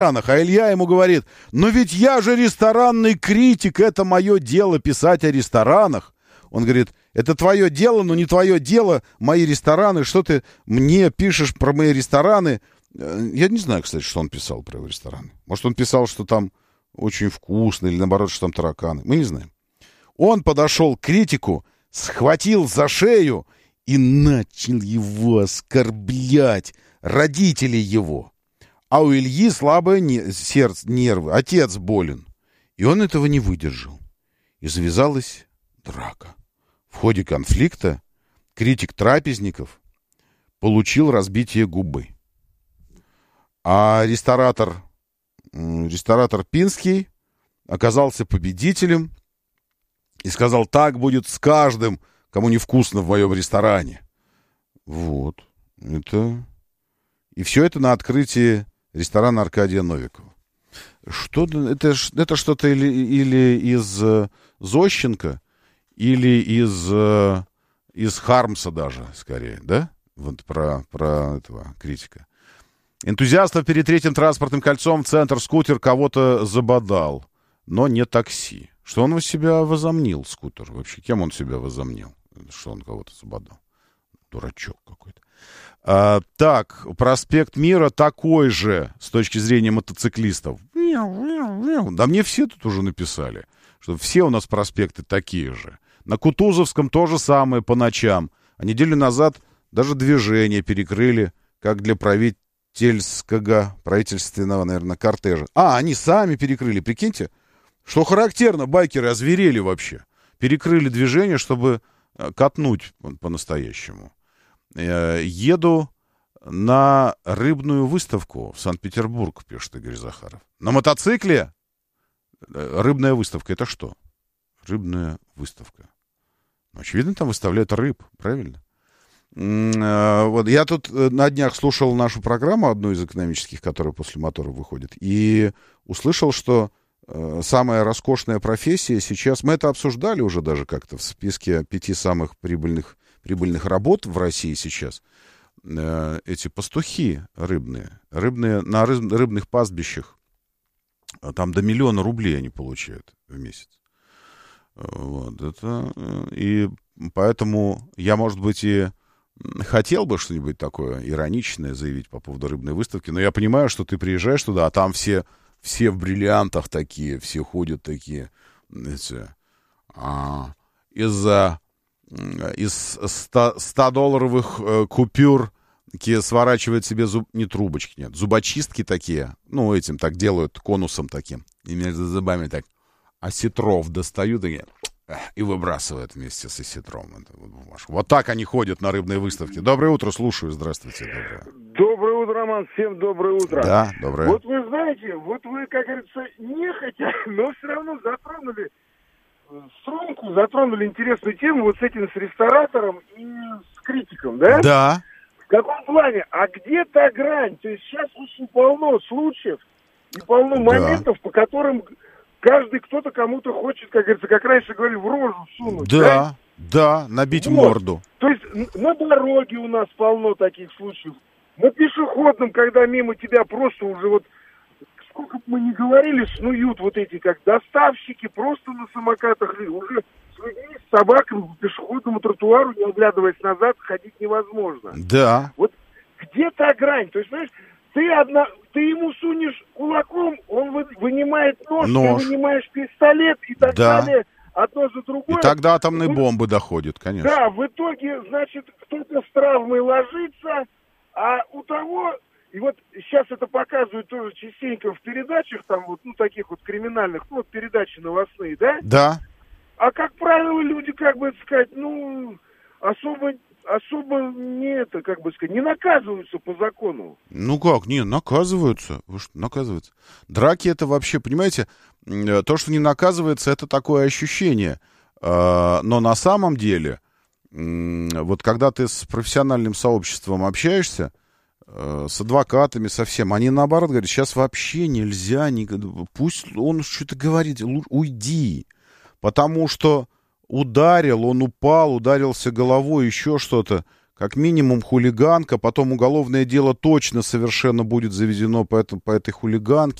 А Илья ему говорит: ну ведь я же ресторанный критик, это мое дело писать о ресторанах. Он говорит: это твое дело, но не твое дело мои рестораны, что ты мне пишешь про мои рестораны? Я не знаю, кстати, что он писал про его рестораны. Может, он писал, что там очень вкусно, или наоборот, что там тараканы. Мы не знаем. Он подошел к критику, схватил за шею и начал его оскорблять, родителей его. А у Ильи слабое сердце, нервы, отец болен. И он этого не выдержал. И завязалась драка. В ходе конфликта критик Трапезников получил разбитие губы. А ресторатор Пинский оказался победителем и сказал: так будет с каждым, кому невкусно в моем ресторане. Вот. Это... И все это на открытии ресторана Аркадия Новикова. Что это что-то или из Зощенко, или из Хармса даже, скорее, да? Вот про этого критика. Энтузиастов перед третьим транспортным кольцом в центр скутер кого-то забодал, но не такси. Что он из себя возомнил, скутер? Вообще, кем он себя возомнил? Что он кого-то забодал? Дурачок какой-то. Так, проспект Мира такой же с точки зрения мотоциклистов. Да мне все тут уже написали, что все у нас проспекты такие же. На Кутузовском то же самое по ночам. А неделю назад даже движение перекрыли, как для правительственного, наверное, кортежа. Они сами перекрыли, прикиньте. Что характерно, байкеры озверели вообще. Перекрыли движение, чтобы катнуть по-настоящему. Еду на рыбную выставку в Санкт-Петербург, пишет Игорь Захаров. На мотоцикле? Рыбная выставка — это что? Рыбная выставка. Очевидно, там выставляют рыб, правильно? Вот я тут на днях слушал нашу программу, одну из экономических, которая после мотора выходит, и услышал, что самая роскошная профессия сейчас, мы это обсуждали уже даже как-то в списке 5 самых прибыльных работ в России сейчас, эти пастухи рыбные на рыбных пастбищах, там до 1 000 000 рублей они получают в месяц. Вот это, и поэтому я, может быть, и хотел бы что-нибудь такое ироничное заявить по поводу рыбной выставки, но я понимаю, что ты приезжаешь туда, а там все в бриллиантах такие, все ходят такие, знаете, из 100-долларовых купюр сворачивают себе не трубочки, нет, зубочистки такие, ну, этим так делают, конусом таким, и между зубами так осетров достают и выбрасывают вместе с осетром. Вот так они ходят на рыбные выставки. Доброе утро, слушаю, здравствуйте. Доброе утро, Роман, всем доброе утро. Да, доброе. Вот вы знаете, вот вы, как говорится, нехотя, но все равно затронули интересную тему вот с этим, с ресторатором и с критиком, да? Да. В каком плане? А где та грань? То есть сейчас очень полно случаев и полно моментов, по которым каждый кто-то кому-то хочет, как говорится, как раньше говорили, в рожу сунуть. Да, набить морду. То есть на дороге у нас полно таких случаев. На пешеходном, когда мимо тебя просто уже вот, сколько бы мы ни говорили, снуют вот эти, как доставщики, просто на самокатах, уже с людьми, с собаками по пешеходному тротуару, не оглядываясь назад, ходить невозможно. Да. Вот где та грань? То есть, понимаешь, ты ему сунешь кулаком, он вынимает нож, ты вынимаешь пистолет и так далее, одно за другое. И тогда атомные бомбы доходят, конечно. Да, в итоге, значит, кто-то с травмой ложится, а у того, и вот сейчас это показывают тоже частенько в передачах, там вот, ну, таких вот криминальных, ну, вот передачи новостные, да? Да. А, как правило, люди, как бы сказать, ну, особо не наказываются по закону. Ну как, не, наказываются. Вы что, наказываются? Драки это вообще, понимаете, то, что не наказывается, это такое ощущение. Но на самом деле, вот когда ты с профессиональным сообществом общаешься, с адвокатами, со всем, они наоборот говорят, сейчас вообще нельзя, пусть он что-то говорит, уйди. Потому что он упал, ударился головой, еще что-то. как минимум хулиганка, потом уголовное дело точно совершенно будет заведено по этой хулиганке.